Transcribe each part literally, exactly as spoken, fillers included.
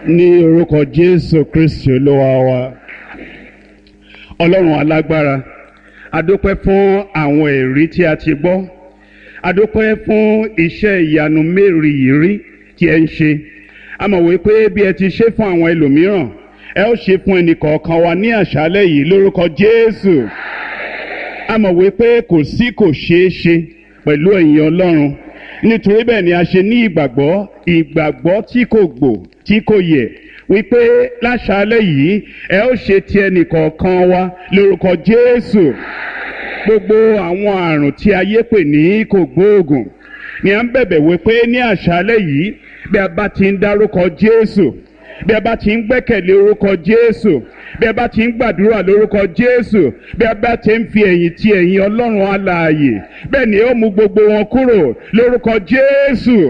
Ní orúkọ Jésù Kristi Olúwa wa. Ọlọ́run alágbára, a dúpẹ́ fún àwọn ẹ̀rí tí a ti gbọ́. A dúpẹ́ fún iṣẹ́ ìyanu mérìírí tí ẹ ń ṣe. A mọ̀ wípé bí ẹ ti ṣe fún àwọn ẹlòmíràn, ẹ ó ṣe fún ẹnìkọ̀ọ̀kan wa ní àṣálẹ́ yìí lórúkọ Jésù. A mọ̀ wípé kò sí kò ṣeé ṣe pẹ̀lú ẹ̀yin Ọlọ́run. Nítorí bẹ́ẹ̀ ni a ṣe ní ìgbàgbọ́ ìgbàgbọ́ tí kò gbò tí kò yẹ̀ wípé láṣálẹ́ yìí ẹ ó ṣe ti ẹnìkọ̀ọ̀kan wa lórúkọ Jésù. Gbogbo àwọn àrùn tí ayé pè ní kògbóògùn ni à ń bẹ̀bẹ̀ wípé ní àṣálẹ́ yìí bí a bá ti ń dárúkọ Jésù, bí a bá ti ń gbẹ́kẹ̀lé orúkọ Jésù, bí a bá ti ń gbàdúrà lórúkọ Jésù, bí a bá ti ń fi ẹ̀yìn ti ẹ̀yìn Ọlọ́run alààyè, bẹ́ẹ̀ ni ó mú gbogbo wọn kúrò lórúkọ Jésù.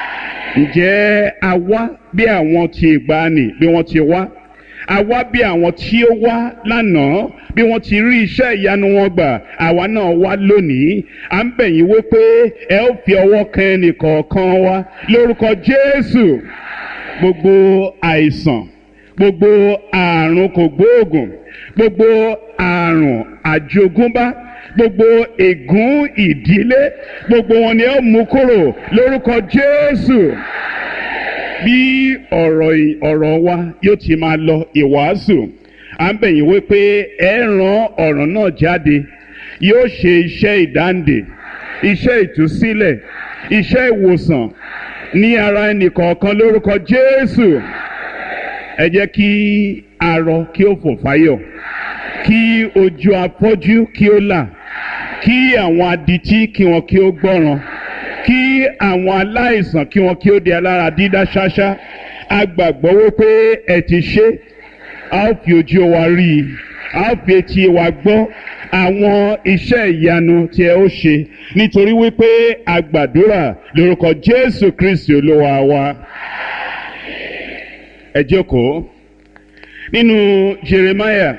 Ǹjẹ́ a wá bí àwọn tí ìgbàanì bí wọ́n ti wá? A wá bí àwọn tí ó wá lánàá bí wọ́n ti rí iṣẹ́ ìyanu wọn gbà, àwa náà wá lónìí. À ń bẹ̀ yín wípé ẹ ó fi ọwọ́ kan ẹnìkọ̀ọ̀kan wa lórúkọ Jésù. Gbogbo àìsàn, gbogbo àrùn kògbóògùn, gbogbo àrùn àjogúnbá, gbogbo ègún ìdílé, gbogbo wọn ni ó mú kúrò lórúkọ Jésù. Bí ọ̀rọ̀ ọ̀rọ̀ wa yóò ti máa lọ ìwàásù, à ń bẹ̀ yín wípé ẹ rán ọ̀rọ̀ náà jáde, yóò ṣe iṣẹ́ ìdáǹdè, iṣẹ́ ìtúsílẹ̀, iṣẹ́ ìwòsàn ní ara ẹnìkọ̀ọ̀kan lórúkọ Jésù. Ẹ jẹ́ kí arọ kí ó fò fáyọ̀, kí ojú afọ́jú kí ó là, kí àwọn adití kí wọn kí ó gbọ́ràn, kí àwọn aláìsàn kí wọn kí ó di alára dídá ṣáṣá. A gbàgbọ́ wípé ẹ ti ṣe, a ó fi ojú wa rí i, a ó fi etí wa gbọ́ àwọn iṣẹ́ ìyanu tí ẹ ó ṣe, nítorí wípé a gbàdúrà lórúkọ Jésù Kristi Olúwa wa. Ẹ jókòó. Nínú Jeremiah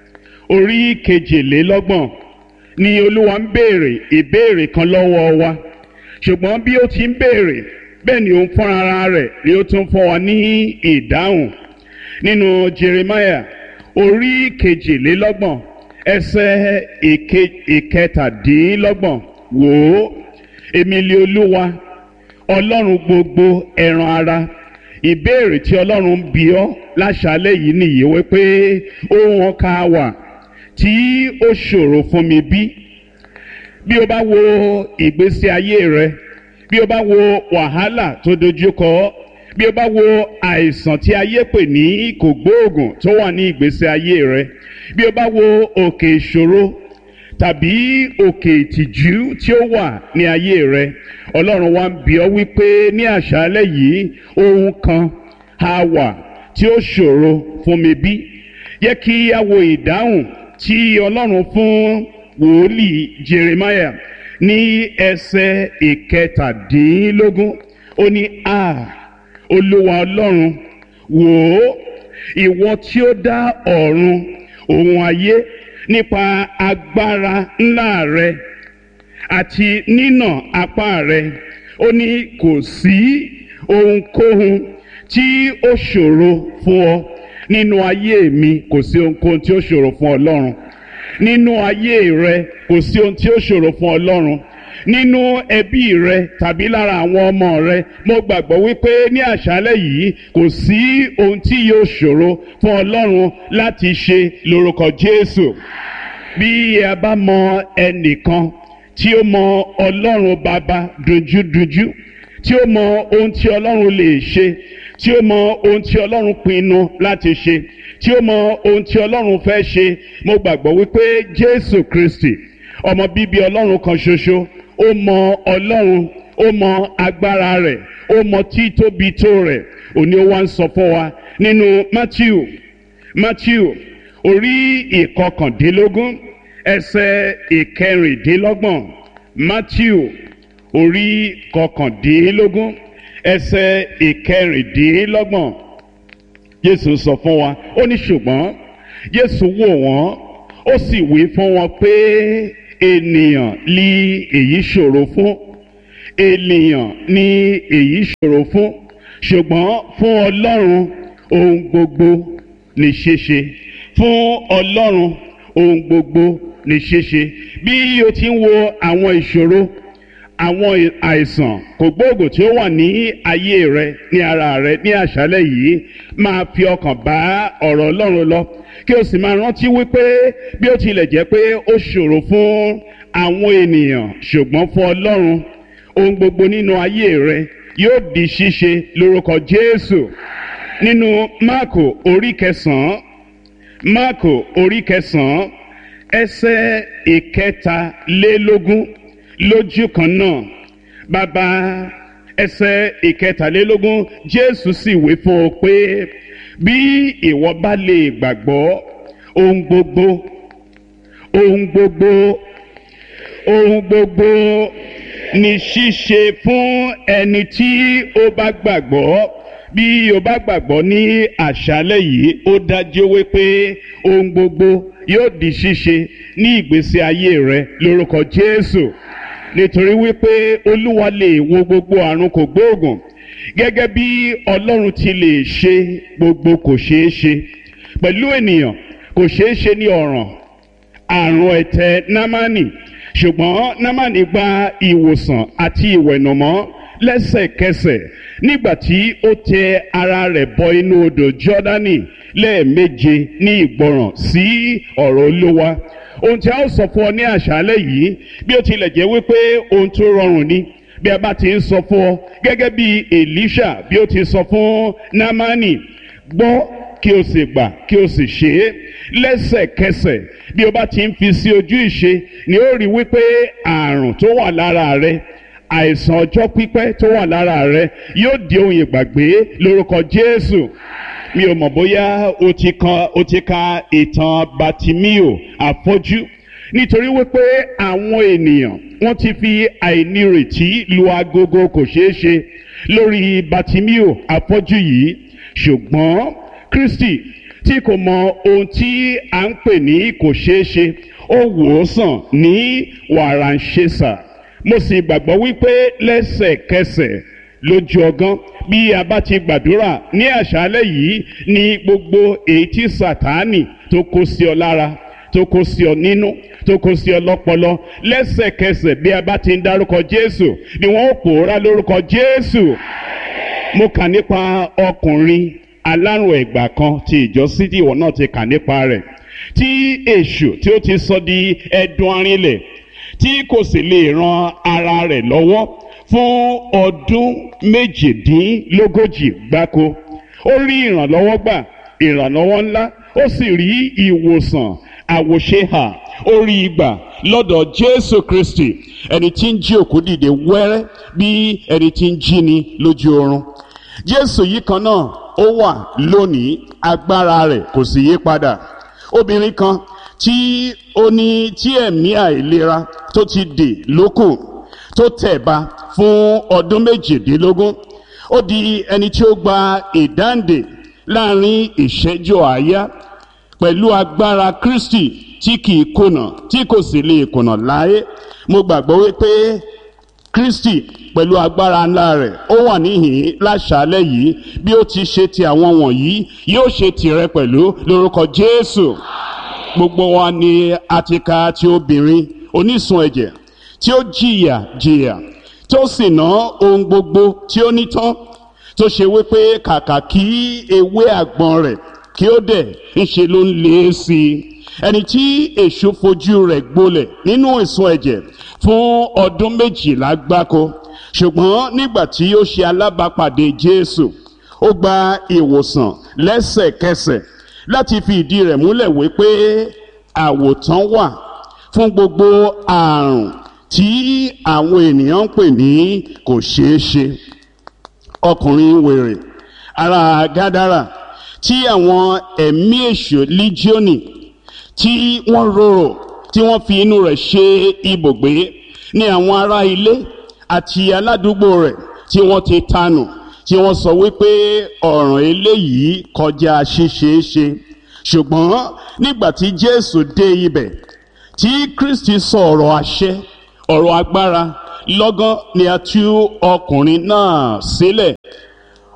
orí kejìlélọ́gbọ̀n ni Olúwa ń béèrè ìbéèrè kan lọ́wọ́ wa, ṣùgbọ́n bí ó ti ń béèrè bẹ́ẹ̀ ni òun fún ara rẹ̀ ni ó tún fún wa ní ìdáhùn. Nínú Jeremiah orí kejìlélọ́gbọ̀n ẹsẹ̀ ìkẹtàdínlọ́gbọ̀n, wò ó, èmi ni Olúwa Ọlọ́run gbogbo ẹran ara. Ìbéèrè tí Ọlọ́run ń bi ọ́ láṣálẹ́ yìí nìyí wípé ohun ọkàn wà tí ó ṣòro fún mi bí? Bí o bá wo ìgbésí ayé rẹ, bí o bá wo wàhálà tó dojúkọ, bí o bá wo àìsàn tí ayé pè ní kògbóògùn tó wà ní ìgbésí ayé rẹ, bí o bá wo òkè ìṣòro tàbí òkè ìtìjú tí ó wà ní ayé rẹ, Ọlọ́run wa ń bi ọ́ wípé ní àṣálẹ́ yìí ohun kan á wà tí ó ṣòro fún mi bí? Yẹ kí a wo ìdáhùn tí Ọlọ́run fún wòlíì Jeremiah ní ẹsẹ̀ ìkẹtàdínlógún. Ó ní, a Olúwa Ọlọ́run, wò ó, ìwọ tí ó dá ọ̀run òun ayé nípa agbára ńlá rẹ àti nínà apá rẹ. Ó ní kò sí ohunkóhun tí ó ṣòro fún ọ nínú ayé mi. Kò sí ohunkóhun tí ó ṣòro fún Ọlọ́run nínú ayé rẹ. Kò sí ohun tí ó ṣòro fún Ọlọ́run nínú ẹbí rẹ tàbí lára àwọn ọmọ rẹ. Mo gbàgbọ́ wípé ní àṣálẹ́ yìí kò sí ohun tí yóò ṣòro fún Ọlọ́run láti ṣe lórúkọ Jésù. Bí a bá mọ ẹnìkan tí ó mọ Ọlọ́run Baba dojúdojú, tí ó mọ ohun tí Ọlọ́run lè ṣe, tí ó mọ ohun tí Ọlọ́run pinnu láti ṣe, tí ó mọ ohun tí Ọlọ́run fẹ́ ṣe, mo gbàgbọ́ wípé Jésù Kristi, ọmọ bíbí Ọlọ́run kan ṣoṣo, ó mọ Ọlọ́run, ó mọ agbára rẹ̀, ó mọ títóbi tó rẹ̀. Òní ó wá ń sọ fún wa nínú Matthew Matthew orí ìkọkàndínlógún ẹsẹ̀ ìkẹrìndínlọ́gbọ̀n. Matthew orí kọkàndínlógún ẹsẹ̀ ìkẹrìndínlọ́gbọ̀n. Jésù sọ fún wa, ó ní ṣùgbọ́n Jésù wò wọ́n, ó sì wí fún wọn pé ènìyàn ni èyí ṣòro fún, ènìyàn ni èyí ṣòro fún, ṣùgbọ́n fún Ọlọ́run ohun gbogbo ní ṣíṣe fún Ọlọ́run. Ohun gbogbo ní ṣíṣe. Bí o ti ń wo àwọn ìṣòro, àwọn àìsàn kògbóògùn tí ó wà ní ayé rẹ, ní ara rẹ ní àṣálẹ́ yìí, máa fi ọkàn bá ọ̀rọ̀ Ọlọ́run lọ, kí o sì máa rántí wípé bí ó tilẹ̀ jẹ́ pé ó ṣòro fún àwọn ènìyàn, ṣùgbọ́n fún Ọlọ́run ohun gbogbo nínú ayé rẹ yóò di ṣíṣe lórúkọ Jésù. Nínú Máàkù orí kẹsàn-án, Máàkù orí kẹsàn-án ẹsẹ̀ ìkẹtàlélógún, lójú kan náà bàbá ẹsẹ̀ ìkẹtàlélógún, Jésù sì wí fún ọ pé bí ìwọ bá lè gbàgbọ́, ohun gbogbo ohun gbogbo ohun gbogbo ní ṣíṣe fún ẹni tí ó bá gbàgbọ́. Bí o bá gbàgbọ́ ní àṣálẹ́ yìí, ó dájú wípé ohun gbogbo yóò di ṣíṣe ní ìgbésí ayé rẹ lórúkọ Jésù. Nítorí wípé Olúwa lè wo gbogbo àrùn kògbóògùn, gẹ́gẹ́ bí Ọlọ́run ti lè ṣe gbogbo kò ṣeé ṣe. Pẹ̀lú ènìyàn kò ṣeé ṣe ní ọ̀ràn àrùn ẹ̀tẹ̀ Námánì, ṣùgbọ́n Námánì gba ìwòsàn àti ìwẹ̀nùmọ́ lẹ́sẹ̀kẹsẹ̀ nígbà tí ó tẹ ara rẹ̀ bọ inú odò Jọ́dánì lẹ́ẹ̀méje ní ìgbọràn sí ọ̀rọ̀ Olúwa. Ohun tí a ó sọ fún ọ ní àṣálẹ́ yìí, bí ó tilẹ̀ jẹ́ wípé ohun tó rọrùn ni, bí a bá ti ń sọ fún ọ gẹ́gẹ́ bí Èlíṣà bí ó ti sọ fún Námánì, gbọ́ kí o sì gbà kí o sì ṣe é lẹ́sẹ̀kẹsẹ̀. Bí o bá ti ń fi sí ojú ìṣe ni ó rí wípé àrùn tó wà lára rẹ, àìsàn ọjọ́ pípẹ́ tó wà lára rẹ yóò di ohun ìgbàgbé lórúkọ Jésù. Mi ò mọ̀ bóyá o ti kan o ti ka ìtàn Bátímíò afọ́jú, nítorí wípé àwọn ènìyàn wọ́n ti fi àìnírètí lu agogo kò ṣeé ṣe lórí Bátímíò afọ́jú yìí. Ṣùgbọ́n Kristi tí kò mọ ohun tí à ń pè ní kò ṣeé ṣe, ó wò ó sàn ní wàràǹṣesà. Mo sì gbàgbọ́ wípé lẹ́sẹ̀kẹsẹ̀ lójú ọgán, bí a bá ti gbàdúrà ní àṣálẹ́ yìí, ní gbogbo èyí tí Sátánì tó kó sí ọ lára, tó kó sí ọ nínú, tó kó sí ọ lọ́pọlọ, lẹ́sẹ̀kẹsẹ̀ bí a bá ti ń dárúkọ Jésù ni wọ́n ó pòórá lórúkọ Jésù. Mo kà nípa ọkùnrin alárùn ẹ̀gbà kan tí ìjọ sídìí ìwọ náà ti kà nípa rẹ̀, tí èṣù tí ó ti sọ di ẹdun arinlẹ̀, tí kò sì lè ran ara rẹ̀ lọ́wọ́ fún ọdún méjìdínlógójì gbáko. Ó rí ìrànlọ́wọ́ gbà, ìrànlọ́wọ́ ńlá, ó sì rí ìwòsàn àwòṣehà, ó rí ìgbà lọ́dọ̀ Jésù Kristi, ẹni tí ń jí òkú dìde wẹ́rẹ́ bí ẹni tí ń jí ni lójú oorun. Jésù yìí kan náà ó wà lónìí, agbára rẹ̀ kò sì yí padà. Obìnrin kan tí ó ní tí ẹ̀mí àìlera tó ti dè lókùn, tó tẹ̀ ba fún ọdún méjìdínlógún, ó di ẹni tí ó gba ìdáǹdè láàrin ìṣẹ́jú àáyá pẹ̀lú agbára Kristi tí kìí kùnà, tí kò sì lè kùnà láé. Mo gbàgbọ́ wípé Kristi pẹ̀lú agbára ńlá rẹ̀ ó wà níhìn láṣálẹ́ yìí. Bí ó ti ṣe ti àwọn wọ̀nyí, yóò ṣe tìrẹ pẹ̀lú lórúkọ Jésù. Gbogbo wa ni a ti ka ti obìnrin onísun ẹ̀jẹ̀ tí ó jìyà jìyà tó sì ná ohun gbogbo tí ó ní tán, tó ṣe wípé kàkà kí ewé àgbọn rẹ̀ kí ó dẹ̀ ńṣe ló ń lé sí i. Ẹni tí èṣù fojú rẹ̀ gbolẹ̀ nínú ìsun ẹ̀jẹ̀ fún ọdún méjìlá gbáko, ṣùgbọ́n nígbà tí ó ṣe alábàápàdé Jésù, ó gba ìwòsàn lẹ́sẹ̀kẹsẹ̀ láti fi ìdí rẹ̀ múlẹ̀ wípé àwòtán wà fún gbogbo àrùn tí àwọn ènìyàn ń pè ní kò ṣeé ṣe. Ọkùnrin wèrè ará Gádárà tí àwọn ẹ̀mí èṣù líjíọ́nì tí wọ́n rorò, tí wọ́n fi inú rẹ̀ ṣe ibùgbé, ní àwọn ará ilé àti aládùúgbò rẹ̀ tí wọ́n ti tanù, tí wọ́n sọ wípé ọ̀ràn eléyìí kọjá ṣíṣeéṣe. Ṣùgbọ́n nígbà tí Jésù dé ibẹ̀, tí Kristi sọ ọ̀rọ̀ àṣẹ, ọ̀rọ̀ agbára, lọ́gán ni a tú ọkùnrin náà sílẹ̀.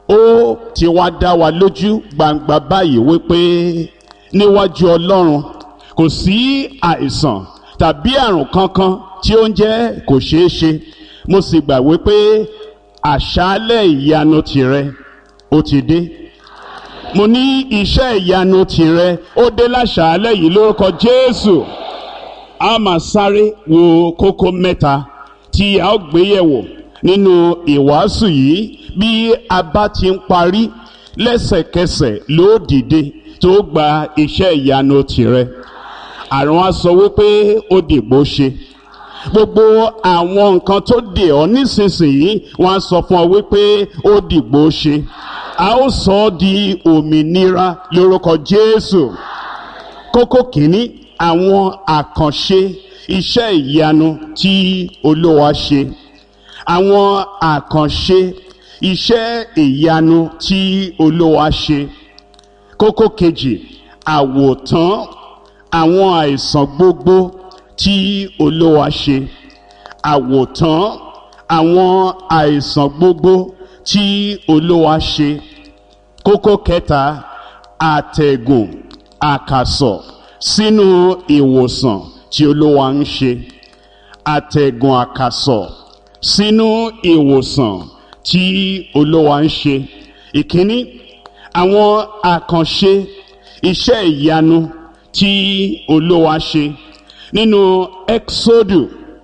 ó ti wá dá wa lójú gbangba báyìí wípé níwájú Ọlọ́run kò sí àìsàn tàbí àrùn kankan tí ó ń jẹ́ kò ṣeé ṣe. Mo sì gbà wípé àṣálẹ̀ ìyanu tìrẹ ó ti dé. Mo ní iṣẹ́ ìyanu tìrẹ ó dé láṣálẹ̀ yìí lórúkọ Jésù. A máa sáré wo kókó mẹ́ta tí a ó gbé yẹ̀wò nínú ìwàásù yìí. Bí a bá ti ń parí, lẹ́sẹ̀kẹsẹ̀ ló dìde tó gba iṣẹ́ ìyanu tìrẹ. Àrùn á sọ wípé ó dìgbò ṣe. Gbogbo àwọn nǹkan tó dè ọ́ nísinsìnyí wọ́n á sọ fún ọ wípé ó dìgbò ṣe. A ó sọ ọ́ di òmìnira lórúkọ Jésù. Kókó kìíní, àwọn àkànṣe iṣẹ́ ìyanu tí Olúwa ṣe. Àwọn àkànṣe iṣẹ́ ìyanu tí Olúwa ṣe. Kókó kejì, àwòtán àwọn àìsàn gbogbo tí Olúwa ṣe. Àwòtán àwọn àìsàn gbogbo tí Olúwa ṣe. Kókó kẹta, àtẹ̀gùn àkàsọ̀ sínú ìwòsàn tí Olúwa ń ṣe. Àtẹ̀gùn àkàsọ̀ sínú ìwòsàn tí Olúwa ń ṣe. Ìkíní, àwọn àkànṣe iṣẹ́ ìyanu tí Olúwa ṣe. Nínú Ẹ́kísódù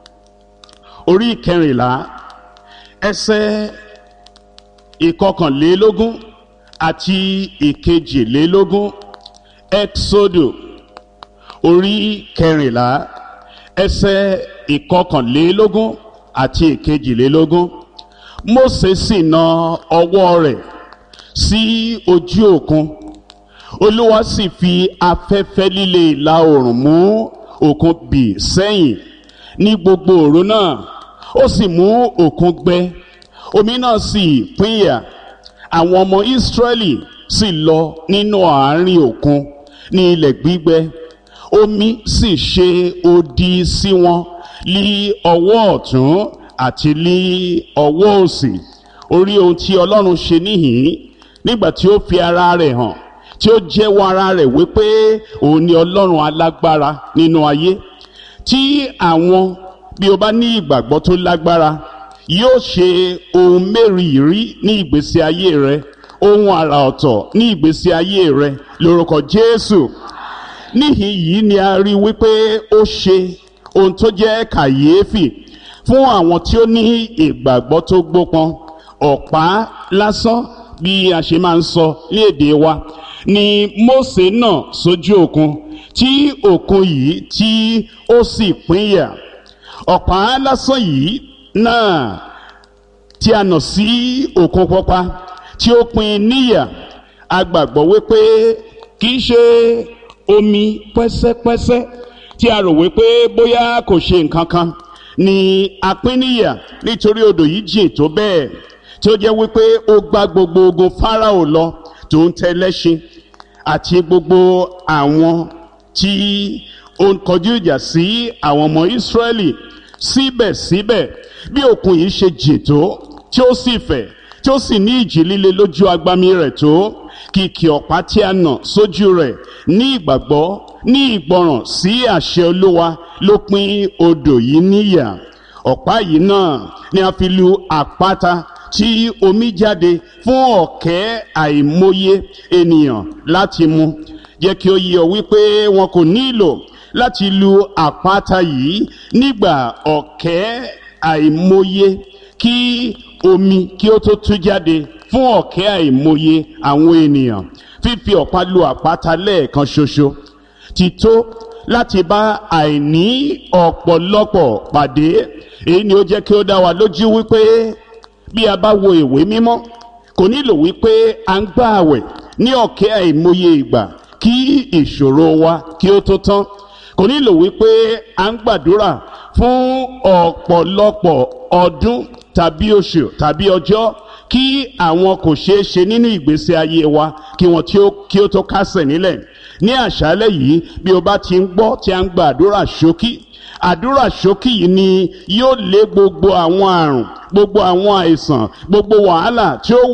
orí ìkẹrìnlá ẹsẹ̀ ìkọkànlélógún àti ìkejìlélógún. Ẹ́kísódù orí kẹrìnlá ẹsẹ̀ ìkọkànlélógún àti ìkejìlélógún. Mósè sì na ọwọ́ rẹ̀ sí ojú òkun. Olúwa sì fi afẹ́fẹ́ líle ìlà oòrùn mú òkun bì sẹ́yìn ní gbogbo òru náà. Ó sì mú òkun gbẹ, omi náà sì pínyà. Àwọn ọmọ Ísírẹ́lì sì lọ nínú àárín òkun ní ilẹ̀ gbígbẹ. Omi sì ṣe odi sí wọn lí ọwọ́ ọ̀tún àti lí ọwọ́ òsì. Orí ohun tí Ọlọ́run ṣe níhìn-ín nígbà tí ó fi ara rẹ̀ hàn, tí ó jẹ́wọ́ ara rẹ̀ wípé òun ni Ọlọ́run alágbára nínú ayé. Tí àwọn bí o bá ní ìgbàgbọ́ tó lágbára, yóò ṣe ohun mẹ́rìírí ní ìgbésí ayé rẹ, ohun àrà ọ̀tọ̀ ní ìgbésí ayé rẹ lórúkọ Jésù. Níhìn yìí ni a rí wípé ó ṣe ohun tó jẹ́ kàyéfì fún àwọn tí ó ní ìgbàgbọ́ tó gbópọn. Ọ̀pá lásán, bí a ṣe máa ń sọ ní èdè wa, ni Mósè náà sójú òkun, tí òkun yìí tí ó sì pínyà. Ọ̀pá lásán yìí náà tí a nà sí òkun pupa tí ó pín níyà. A gbàgbọ́ wípé kì í ṣe omi pẹ́sẹ́pẹ́sẹ́ tí a rò wípé bóyá kò ṣe nǹkan kan ni a pín níyà, nítorí odò yìí jìn tó bẹ́ẹ̀ tí ó jẹ́ wípé ó gbá gbogbo ogun Fáráò lọ tó ń tẹlẹ́ṣin àti gbogbo àwọn tí ó ń kọjú ìjà sí àwọn ọmọ Ísírẹ́lì. Síbẹ̀síbẹ̀ bí òkun yìí ṣe jìn tó, tí ó sì fẹ̀, tí ó sì ní ìjì líle lójú agbami rẹ̀ tó, kìkì ọ̀pá tí a nà sójú rẹ̀ ní ìgbàgbọ́, ní ìgbọràn sí àṣẹ Olúwa ló pín odò yìí níyà. Ọ̀pá yìí náà ni a fi lu àpáta tí omi jáde fún ọ̀kẹ́ àìmọye ènìyàn láti mu. Jẹ́ kí ó yé ọ wípé wọn kò nílò láti lu àpáta yìí nígbà ọ̀kẹ́ àìmọye kí omi kí ó tó tú jáde fún ọ̀kẹ́ àìmọye àwọn ènìyàn. Fífi ọ̀pá lu àpáta lẹ́ẹ̀kan ṣoṣo ti tó láti bá àìní ọ̀pọ̀lọpọ̀ pàdé. Èyí ni ó jẹ́ kí ó dá wa lójú wípé bí a bá wo ìwé mímọ́, kò nílò wípé a ń gbà àwẹ̀ ní ọ̀kẹ́ àìmọye ìgbà kí ìṣòro wa kí ó tó tán. Kò nílò wípé a ń gbàdúrà fún ọ̀pọ̀lọpọ̀ ọdún tàbí oṣù tàbí ọjọ́ kí àwọn kò ṣeé ṣe nínú ìgbésí ayé wa kí wọn kí ó tó kásẹ̀ nílẹ̀. Ní àṣálẹ́ yìí, bí o bá ti ń gbọ́ tí a ń gbàdúrà ṣókí, àdúrà ṣókí yìí ni yóò lé gbogbo àwọn àrùn, gbogbo àwọn àìsàn, gbogbo wàhálà tí ó